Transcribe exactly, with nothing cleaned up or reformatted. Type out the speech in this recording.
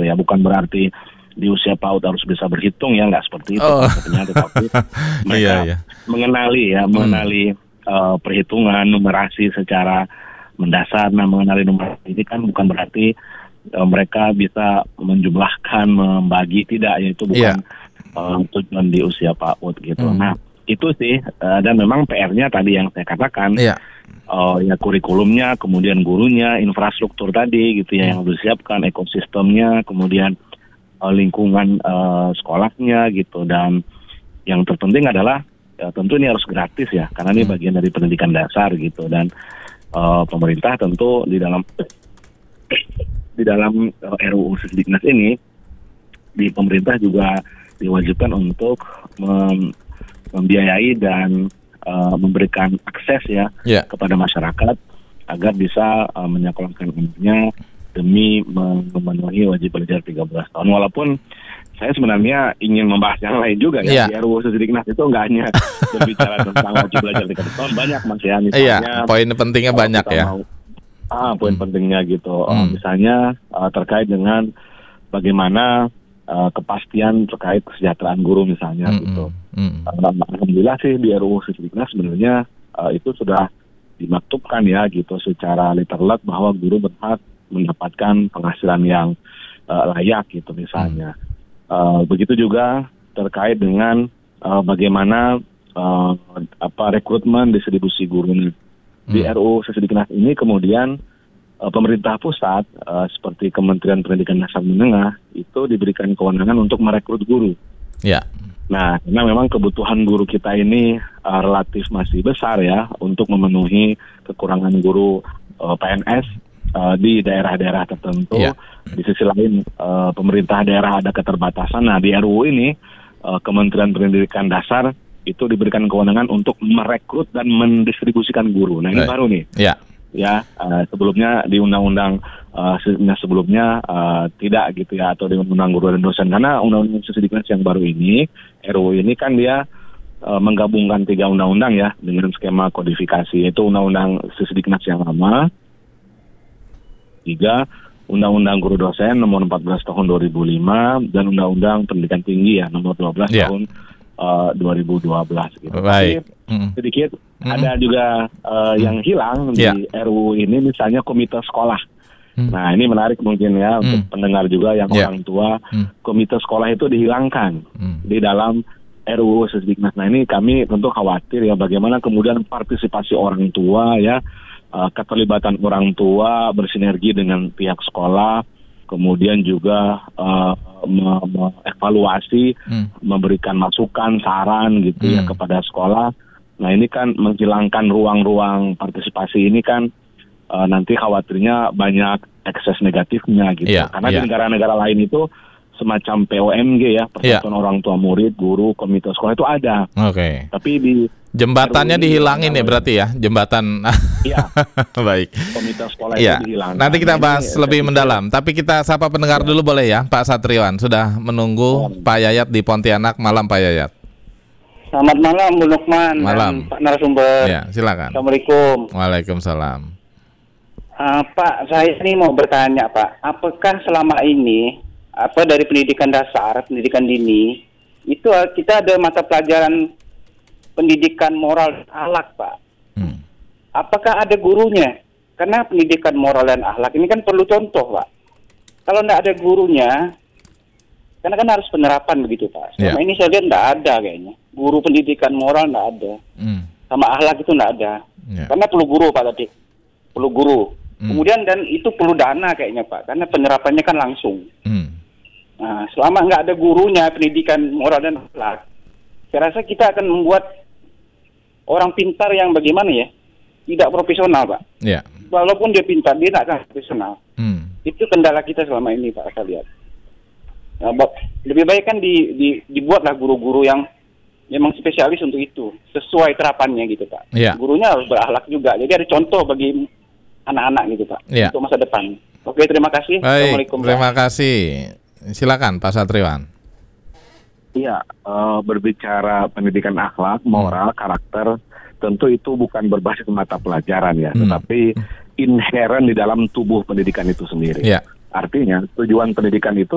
ya. Bukan berarti di usia PAUD harus bisa berhitung ya, nggak seperti itu Oh. konsepnya, tetapi mereka Iya, iya. mengenali ya, mengenali uh, perhitungan numerasi secara mendasar. Nah, mengenali numerasi ini kan bukan berarti uh, mereka bisa menjumlahkan, membagi, tidak, yaitu bukan uh, tujuan di usia PAUD gitu. Hmm. Nah, itu sih, uh, dan memang P R-nya tadi yang saya katakan, Iya. uh, ya kurikulumnya, kemudian gurunya, infrastruktur tadi gitu ya, yang harus disiapkan, ekosistemnya, kemudian uh, lingkungan uh, sekolahnya gitu. Dan yang terpenting adalah ya, tentu ini harus gratis ya, karena ini bagian dari pendidikan dasar gitu. Dan uh, pemerintah tentu di dalam di dalam uh, R U U Sisdiknas ini, di pemerintah juga diwajibkan untuk mem- membiayai dan uh, memberikan akses ya Yeah. kepada masyarakat agar bisa uh, menyekolahkan anaknya demi memenuhi wajib belajar tiga belas tahun. Walaupun saya sebenarnya ingin membahas yang lain juga ya. Yeah. Di R U U Sisdiknas itu nggak hanya berbicara tentang wajib belajar tiga belas tahun, banyak Mas ya. Iya, Misalnya poin pentingnya kalau banyak kita ya. mau- ah, poin Hmm. pentingnya gitu. Uh, Hmm. misalnya uh, terkait dengan bagaimana uh, kepastian terkait kesejahteraan guru misalnya Hmm, gitu. hmm, hmm. Uh, Alhamdulillah sih di R U U Sisdiknas sebenarnya uh, itu sudah dimaktubkan ya gitu secara literal bahwa guru berhak mendapatkan penghasilan yang uh, layak gitu misalnya. Uh, begitu juga terkait dengan uh, bagaimana uh, apa rekrutmen distribusi guru. Di Hmm. R U U Sisdiknas ini kemudian uh, pemerintah pusat uh, seperti Kementerian Pendidikan Dasar Menengah itu diberikan kewenangan untuk merekrut guru. Ya. Nah, karena memang kebutuhan guru kita ini uh, relatif masih besar ya untuk memenuhi kekurangan guru uh, P N S uh, di daerah-daerah tertentu. Iya. Di sisi lain uh, pemerintah daerah ada keterbatasan. Nah, di R U U ini uh, Kementerian Pendidikan Dasar itu diberikan kewenangan untuk merekrut dan mendistribusikan guru. Nah, ini Baik. baru nih. Ya. Ya, uh, sebelumnya di undang-undang uh, sebelumnya uh, tidak gitu ya, atau di undang-undang guru dan dosen, karena undang-undang Sisdiknas yang baru ini, R U U ini kan dia uh, menggabungkan tiga undang-undang ya dengan skema kodifikasi, yaitu undang-undang Sisdiknas yang lama, tiga undang-undang guru dosen nomor empat belas tahun dua ribu lima, dan undang-undang pendidikan tinggi ya nomor dua belas Ya. tahun uh, dua ribu dua belas gitu. Baik. Tapi Hmm. sedikit Mm-mm. ada juga uh, yang hilang di Ya. R U U ini, misalnya komite sekolah. Hmm. Nah, ini menarik mungkin ya untuk Hmm. pendengar juga yang Ya. orang tua. Hmm. Komite sekolah itu dihilangkan Hmm. di dalam R U U Sisdiknas. Nah, ini kami tentu khawatir ya bagaimana kemudian partisipasi orang tua ya, uh, keterlibatan orang tua bersinergi dengan pihak sekolah, kemudian juga uh, me- mengevaluasi, Hmm. memberikan masukan, saran gitu ya Hmm. kepada sekolah. Nah, ini kan menghilangkan ruang-ruang partisipasi ini kan uh, nanti khawatirnya banyak ekses negatifnya gitu. Iya, Karena iya. di negara-negara lain itu semacam P O M G ya, Persatuan Orang Tua Murid, Guru, Komite Sekolah itu ada. Oke. Tapi di Jembatannya R U U ini dihilangin ya dilarang. berarti ya, jembatan. Iya, Baik. Komite Sekolah Iya. itu dihilangkan. Nanti kita Nah, ini bahas saya lebih pikir- mendalam. Tapi kita sapa pendengar dulu boleh ya, Pak Satriwan. Sudah menunggu Boleh. Pak Yayat di Pontianak. Malam Pak Yayat. Selamat malam Bu Lukman Malam. dan Pak narasumber. Ya, silakan. Assalamualaikum. Waalaikumsalam. Ah, Pak, saya ini mau bertanya Pak, apakah selama ini apa dari pendidikan dasar, pendidikan dini itu ah, kita ada mata pelajaran pendidikan moral dan akhlak Pak? Hmm. Apakah ada gurunya? Karena pendidikan moral dan akhlak ini kan perlu contoh Pak. Kalau tidak ada gurunya, karena kan harus penerapan begitu Pak. Selama Ya. ini saya lihat tidak ada kayaknya. Guru pendidikan moral tidak ada. Hmm. Sama akhlak itu tidak ada. Ya. Karena perlu guru Pak tadi. Perlu guru. Hmm. Kemudian dan itu perlu dana kayaknya Pak. Karena penerapannya kan langsung. Hmm. Nah, selama nggak ada gurunya pendidikan moral dan akhlak, saya rasa kita akan membuat orang pintar yang bagaimana ya, tidak profesional Pak. Ya. Walaupun dia pintar, dia tidak akan profesional. Hmm. Itu kendala kita selama ini Pak, saya lihat. Nah, Bob, lebih baik kan di, di, dibuatlah guru-guru yang memang spesialis untuk itu, sesuai terapannya gitu Pak. Ya. Gurunya harus berakhlak juga, jadi ada contoh bagi anak-anak gitu Pak, Ya. untuk masa depan. Oke, terima kasih. Baik, Assalamualaikum Pak. terima kasih. Silakan Pak Satriwan. Iya, eh, berbicara pendidikan akhlak, moral, karakter, tentu itu bukan berbasis mata pelajaran ya, Hmm. tetapi inherent di dalam tubuh pendidikan itu sendiri. Ya. Artinya tujuan pendidikan itu